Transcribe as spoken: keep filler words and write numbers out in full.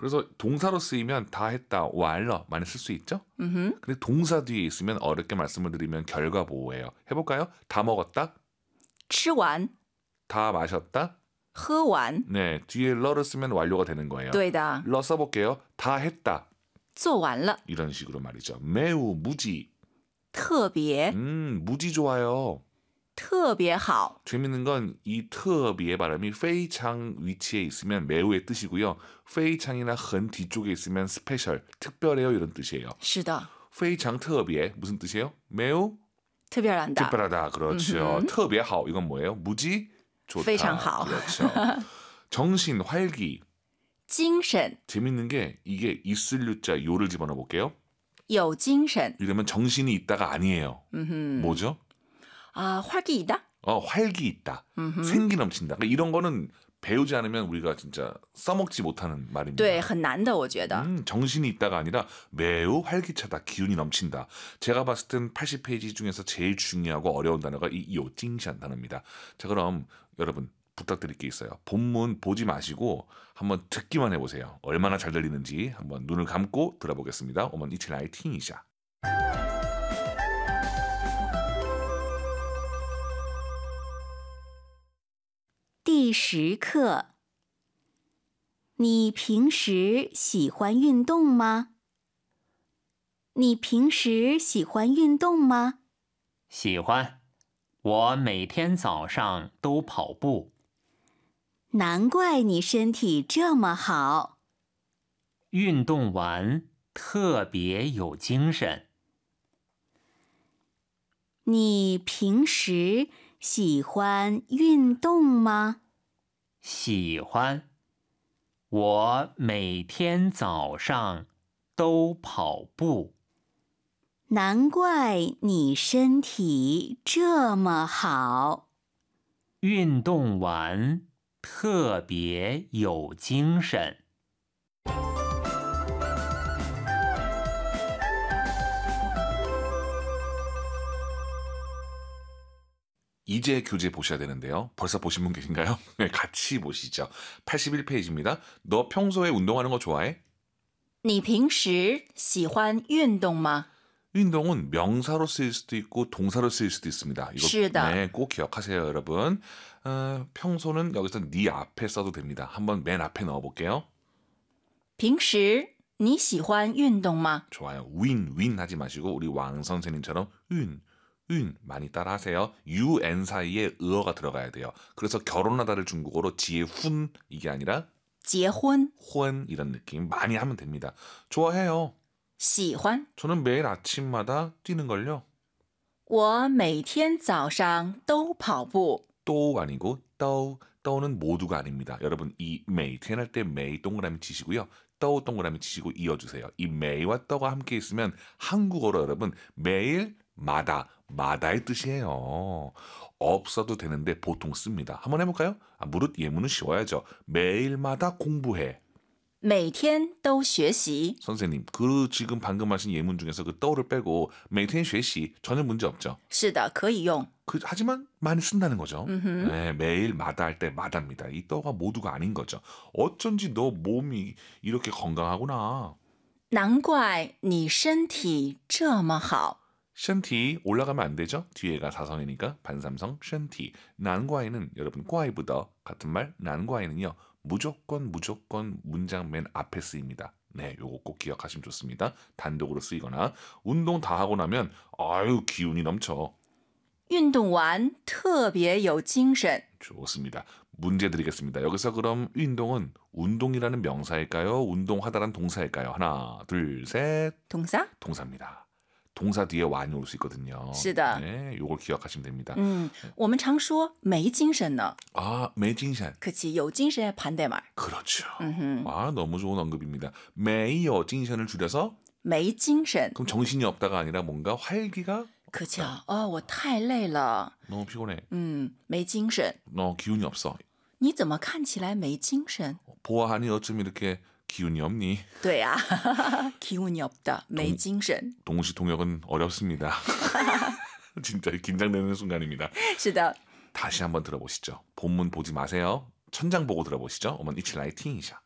그래서 동사로 쓰이면 다 했다, 완러 많이 쓸 수 있죠? 음흠. 근데 동사 뒤에 있으면 어렵게 말씀을 드리면 결과 보호예요. 해볼까요? 다 먹었다, 吃完 다 마셨다. 喝完 네, 뒤에 러를 쓰면 완료가 되는 거예요. 对的 러 써볼게요. 다 했다. 做完了 이런 식으로 말이죠. 매우, 무지. 特别 음, 무지 좋아요. 特别好 재밌는 건 이特别 발음이 非常 위치에 있으면 매우의 뜻이고요. 非常이나 很 뒤쪽에 있으면 스페셜, 특별해요 이런 뜻이에요. 是的非常特别 무슨 뜻이에요? 매우 特别难的 특별하다. 그렇죠. 음흠. 特别好 이건 뭐예요? 무지 좋다. 非常好 그렇죠. 정신, 활기. 精神 재밌는 게 이게 있을 유자 요를 집어넣어 볼게요. 有精神 이러면 정신이 있다가 아니에요. 음흠. 뭐죠? 아, 활기 있다? 어, 활기 있다. 음흠. 생기 넘친다. 그러니까 이런 거는 배우지 않으면 우리가 진짜 써먹지 못하는 말입니다. 对很难的我觉得 음, 정신이 있다가 아니라 매우 활기차다. 기운이 넘친다. 제가 봤을 땐 팔십 페이지 중에서 제일 중요하고 어려운 단어가 이 요징시한 단어입니다. 자, 그럼 여러분 부탁드릴 게 있어요. 본문 보지 마시고 한번 듣기만 해보세요. 얼마나 잘 들리는지 한번 눈을 감고 들어보겠습니다. 我们一起来听一下. 第十课，你平时喜欢运动吗？你平时喜欢运动吗？ 喜欢，我每天早上都跑步。 难怪你身体这么好。 运动完特别有精神。 你平时喜欢运动吗？ 喜欢，我每天早上都跑步。 难怪你身体这么好。 运动完特别有精神。 이제 교재 보셔야 되는데요. 벌써 보신 분 계신가요? 네, 같이 보시죠. 팔십일 페이지입니다. 너 평소에 운동하는 거 좋아해? 你平时喜欢运动吗 운동은 명사로 쓰일 수도 있고 동사로 쓰일 수도 있습니다. 이거 是的 네, 꼭 기억하세요, 여러분. 어, 평소는 여기서 네 앞에 써도 됩니다. 한번 맨 앞에 넣어볼게요. 平时你喜欢运动吗 좋아요. 윈, 윈 하지 마시고 우리 왕 선생님처럼 윈, 윈 많이 따라하세요. 유, 엔 사이에 의어가 들어가야 돼요. 그래서 결혼하다를 중국어로 지훈 이게 아니라 结婚 혼 이런 느낌 많이 하면 됩니다. 좋아해요. 喜欢 저는 매일 아침마다 뛰는걸요. 我每天早上都跑步 또 아니고 떠, 떠는 모두가 아닙니다. 여러분 이 매일 할 때 매일 동그라미 치시고요. 떠 동그라미 치시고 이어주세요. 이 매일과 떠가 함께 있으면 한국어로 여러분 매일마다 마다의 뜻이에요. 없어도 되는데 보통 씁니다. 한번 해볼까요? 아, 무릇 예문은 쉬워야죠. 매일마다 공부해. 每天都学习 선생님, 그 지금 방금 하신 예문 중에서 그 떠를 빼고 매일学习 전혀 문제 없죠. 是的可以用 그, 하지만 많이 쓴다는 거죠. 음흠. 네, 매일마다 할 때 마다입니다. 이 떠가 모두가 아닌 거죠. 어쩐지 너 몸이 이렇게 건강하구나. 难怪你身体这么好 션티 올라가면 안 되죠? 뒤에가 사성이니까 반삼성 션티. 난과이는 여러분 과이부더 같은 말 난과이는요. 무조건 무조건 문장 맨 앞에 쓰입니다. 네, 요거 꼭 기억하시면 좋습니다. 단독으로 쓰이거나 운동 다 하고 나면 아유 기운이 넘쳐. 运动完特别有精神 좋습니다. 문제 드리겠습니다. 여기서 그럼 운동은 운동이라는 명사일까요? 운동하다란 동사일까요? 하나, 둘, 셋. 동사 동사입니다. 동사 뒤에 완이 올 수 있거든요. 是的 네, 요걸 기억하시면 됩니다. 嗯我们常说没精神呢 아, 매진산. 그치 有精神의 반대말 그렇죠. 음흠. 아, 너무 좋은 언급입니다. 매여 징션을 줄여서 没精神 그럼 정신이 없다가 아니라 뭔가 활기가 그쵸 어, 我太累了 너무 피곤해. 嗯没精神 너 기운이 없어. 你怎么看起来没精神 보아하니 어쩜 이렇게 기운이 없니? 对呀 기운이 없다 没精神 동시통역은 어렵습니다. 진짜 긴장되는 순간입니다. 是的 다시 한번 들어보시죠. 본문 보지 마세요. 천장 보고 들어보시죠. 我们一起来听一下.